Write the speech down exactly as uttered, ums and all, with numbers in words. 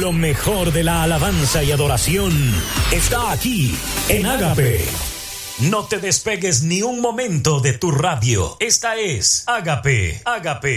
Lo mejor de la alabanza y adoración está aquí en Ágape. No te despegues ni un momento de tu radio. Esta es Ágape, Ágape.